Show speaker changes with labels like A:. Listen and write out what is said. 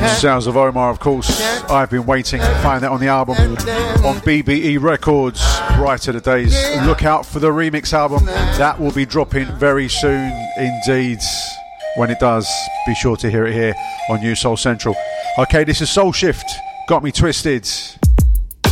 A: Sounds of Omar, of course. I've been waiting to find that on the album on BBE Records. Brighter the days. Look out for the remix album. That will be dropping very soon indeed. When it does, be sure to hear it here on New Soul Central. Okay, this is Soul Shift. Got Me Twisted.